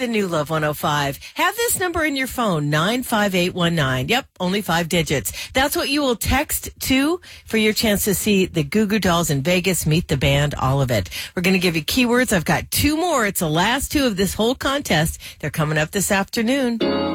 the new Love 105. Have this number in your phone, 95819. Yep, only 5 digits. That's what you will text to for your chance to see the Goo Goo Dolls in Vegas, meet the band, all of it. We're going to give you keywords. I've got 2 more. It's the last 2 of this whole contest. They're coming up this afternoon.